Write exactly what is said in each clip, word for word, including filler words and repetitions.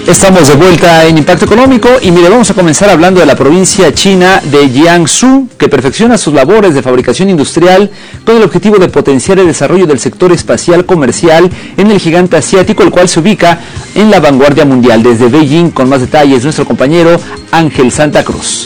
Estamos de vuelta en Impacto Económico y mire, vamos a comenzar hablando de la provincia china de Jiangsu, que perfecciona sus labores de fabricación industrial con el objetivo de potenciar el desarrollo del sector espacial comercial en el gigante asiático, el cual se ubica en la vanguardia mundial. Desde Beijing, con más detalles, nuestro compañero Ángel Santa Cruz.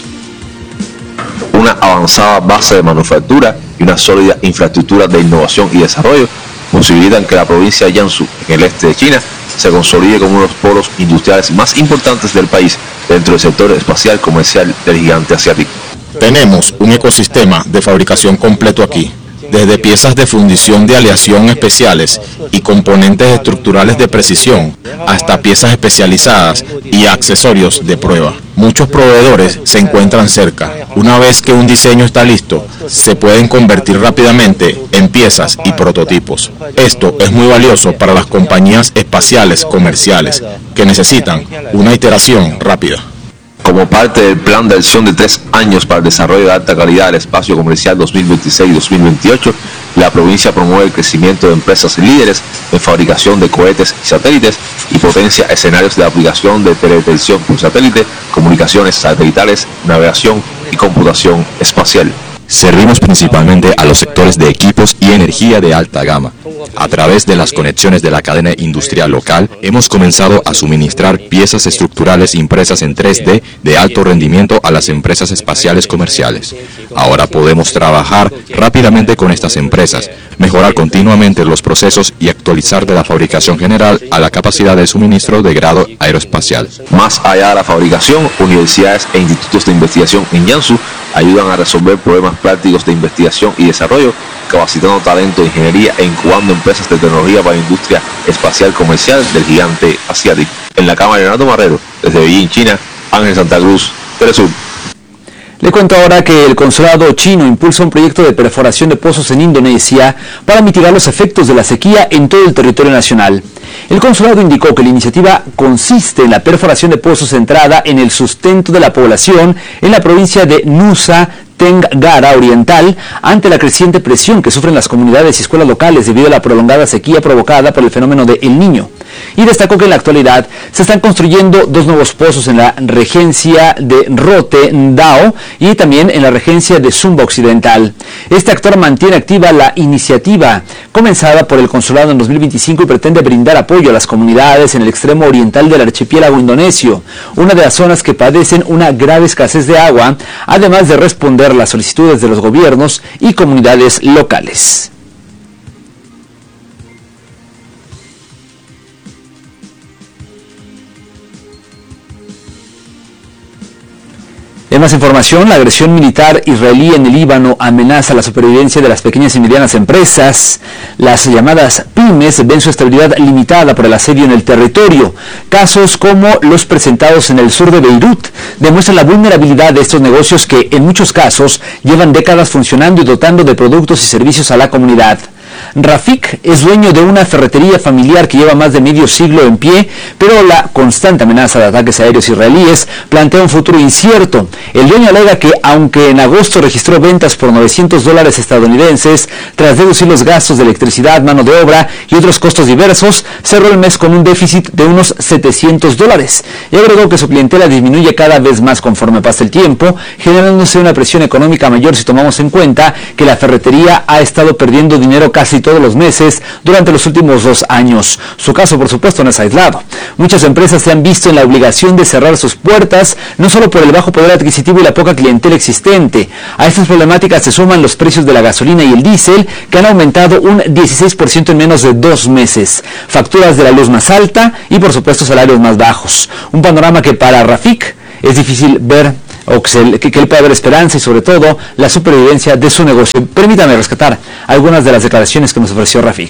Una avanzada base de manufactura y una sólida infraestructura de innovación y desarrollo posibilitan que la provincia de Jiangsu, en el este de China, se consolide como uno de los polos industriales más importantes del país dentro del sector espacial comercial del gigante asiático. Tenemos un ecosistema de fabricación completo aquí, desde piezas de fundición de aleación especiales y componentes estructurales de precisión, hasta piezas especializadas y accesorios de prueba. Muchos proveedores se encuentran cerca. Una vez que un diseño está listo, se pueden convertir rápidamente en piezas y prototipos. Esto es muy valioso para las compañías espaciales comerciales, que necesitan una iteración rápida. Como parte del plan de acción de tres años para el desarrollo de alta calidad del espacio comercial dos mil veintiséis dos mil veintiocho, la provincia promueve el crecimiento de empresas líderes en fabricación de cohetes y satélites y potencia escenarios de aplicación de teledetección por satélite, comunicaciones satelitales, navegación y computación espacial. Servimos principalmente a los sectores de equipos y energía de alta gama. A través de las conexiones de la cadena industrial local, hemos comenzado a suministrar piezas estructurales impresas en tres D de alto rendimiento a las empresas espaciales comerciales. Ahora podemos trabajar rápidamente con estas empresas, mejorar continuamente los procesos y actualizar de la fabricación general a la capacidad de suministro de grado aeroespacial. Más allá de la fabricación, universidades e institutos de investigación en Jiangsu ayudan a resolver problemas prácticos de investigación y desarrollo, capacitando talento de ingeniería e incubando empresas de tecnología para la industria espacial comercial del gigante asiático. En la cámara de Leonardo Marrero, desde Beijing, China, Ángel Santa Cruz, Telesur. Le cuento ahora que el consulado chino impulsa un proyecto de perforación de pozos en Indonesia para mitigar los efectos de la sequía en todo el territorio nacional. El consulado indicó que la iniciativa consiste en la perforación de pozos centrada en el sustento de la población en la provincia de Nusa Tenggara Oriental, ante la creciente presión que sufren las comunidades y escuelas locales debido a la prolongada sequía provocada por el fenómeno de El Niño. Y destacó que en la actualidad se están construyendo dos nuevos pozos en la regencia de Rote Ndao y también en la regencia de Sumba Occidental. Este actor mantiene activa la iniciativa comenzada por el consulado en dos mil veinticinco y pretende brindar apoyo a las comunidades en el extremo oriental del archipiélago indonesio, una de las zonas que padecen una grave escasez de agua, además de responder las solicitudes de los gobiernos y comunidades locales. En más información, la agresión militar israelí en el Líbano amenaza la supervivencia de las pequeñas y medianas empresas. Las llamadas pymes ven su estabilidad limitada por el asedio en el territorio. Casos como los presentados en el sur de Beirut demuestran la vulnerabilidad de estos negocios que, en muchos casos, llevan décadas funcionando y dotando de productos y servicios a la comunidad. Rafik es dueño de una ferretería familiar que lleva más de medio siglo en pie, pero la constante amenaza de ataques aéreos israelíes plantea un futuro incierto. El dueño alega que, aunque en agosto registró ventas por novecientos dólares estadounidenses, tras deducir los gastos de electricidad, mano de obra y otros costos diversos, cerró el mes con un déficit de unos setecientos dólares. Y agregó que su clientela disminuye cada vez más conforme pasa el tiempo, generándose una presión económica mayor si tomamos en cuenta que la ferretería ha estado perdiendo dinero casi todos los meses durante los últimos dos años. Su caso, por supuesto, no es aislado. Muchas empresas se han visto en la obligación de cerrar sus puertas, no solo por el bajo poder adquisitivo y la poca clientela existente. A estas problemáticas se suman los precios de la gasolina y el diésel, que han aumentado un dieciséis por ciento en menos de dos meses. Facturas de la luz más alta y, por supuesto, salarios más bajos. Un panorama que para Rafik es difícil ver o que, se, que, que él pueda ver esperanza y sobre todo la supervivencia de su negocio. Permítame rescatar algunas de las declaraciones que nos ofreció Rafik.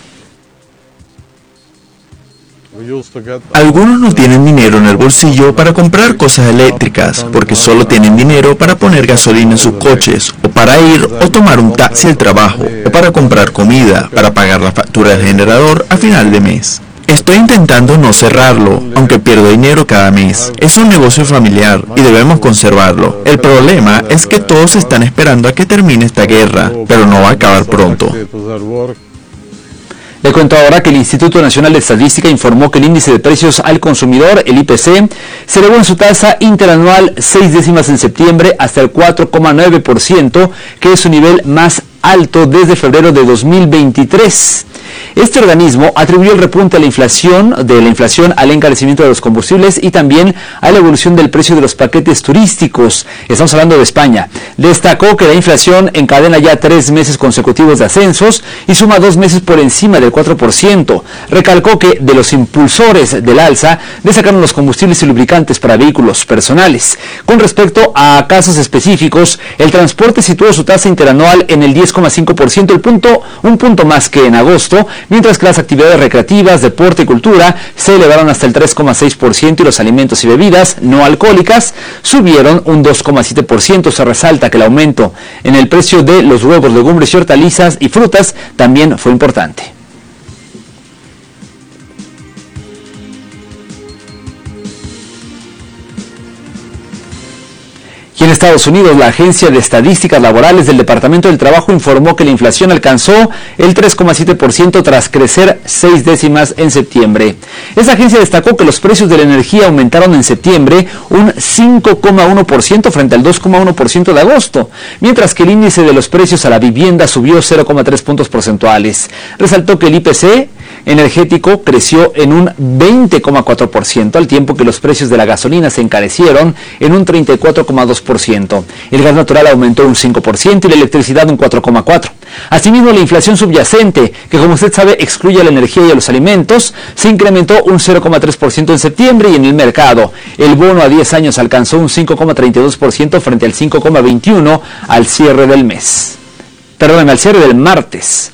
Algunos no tienen dinero en el bolsillo para comprar cosas eléctricas porque solo tienen dinero para poner gasolina en sus coches o para ir o tomar un taxi al trabajo o para comprar comida, para pagar la factura del generador a final de mes. Estoy intentando no cerrarlo, aunque pierdo dinero cada mes. Es un negocio familiar y debemos conservarlo. El problema es que todos están esperando a que termine esta guerra, pero no va a acabar pronto. Le cuento ahora que el Instituto Nacional de Estadística informó que el índice de precios al consumidor, el I P C, se elevó en su tasa interanual seis décimas en septiembre hasta el cuatro coma nueve por ciento, que es su nivel más alto desde febrero de dos mil veintitrés. Este organismo atribuyó el repunte a la inflación, de la inflación al encarecimiento de los combustibles y también a la evolución del precio de los paquetes turísticos. Estamos hablando de España. Destacó que la inflación encadena ya tres meses consecutivos de ascensos y suma dos meses por encima del cuatro por ciento. Recalcó que de los impulsores del alza destacaron los combustibles y lubricantes para vehículos personales. Con respecto a casos específicos, el transporte situó su tasa interanual en el diez coma cinco por ciento, el punto, un punto más que en agosto, mientras que las actividades recreativas, deporte y cultura se elevaron hasta el tres coma seis por ciento y los alimentos y bebidas no alcohólicas subieron un dos coma siete por ciento. Se resalta que el aumento en el precio de los huevos, legumbres y hortalizas y frutas también fue importante. Y en Estados Unidos, la Agencia de Estadísticas Laborales del Departamento del Trabajo informó que la inflación alcanzó el tres coma siete por ciento tras crecer seis décimas en septiembre. Esta agencia destacó que los precios de la energía aumentaron en septiembre un cinco coma uno por ciento frente al dos coma uno por ciento de agosto, mientras que el índice de los precios a la vivienda subió cero coma tres puntos porcentuales. Resaltó que el I P C energético creció en un veinte coma cuatro por ciento, al tiempo que los precios de la gasolina se encarecieron en un treinta y cuatro coma dos por ciento. El gas natural aumentó un cinco por ciento y la electricidad un cuatro coma cuatro por ciento. Asimismo, la inflación subyacente, que como usted sabe excluye a la energía y a los alimentos, se incrementó un cero coma tres por ciento en septiembre. Y en el mercado, el bono a diez años alcanzó un cinco coma treinta y dos por ciento frente al cinco coma veintiuno por ciento al cierre del mes. Perdón, al cierre del martes.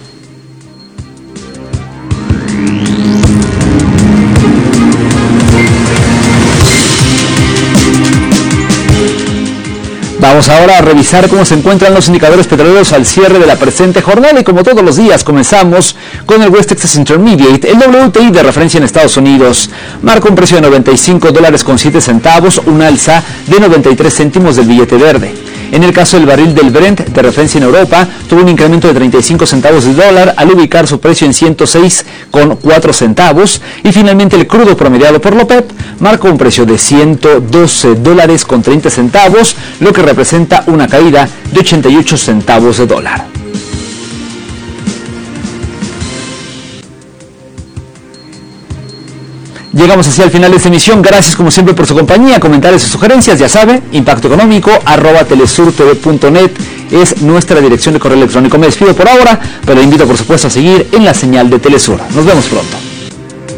Vamos ahora a revisar cómo se encuentran los indicadores petroleros al cierre de la presente jornada y como todos los días comenzamos con el West Texas Intermediate. El W T I de referencia en Estados Unidos marca un precio de noventa y cinco dólares con siete centavos, un alza de noventa y tres céntimos del billete verde. En el caso del barril del Brent de referencia en Europa, tuvo un incremento de treinta y cinco centavos de dólar al ubicar su precio en ciento seis con cuatro centavos. Y finalmente el crudo promediado por la OPEP marcó un precio de ciento doce dólares con treinta centavos, lo que representa una caída de ochenta y ocho centavos de dólar. Llegamos así al final de esta emisión. Gracias como siempre por su compañía, comentarios y sugerencias. Ya sabe, impacto económico arroba telesur t v punto net es nuestra dirección de correo electrónico. Me despido por ahora, pero le invito por supuesto a seguir en la señal de Telesur. Nos vemos pronto.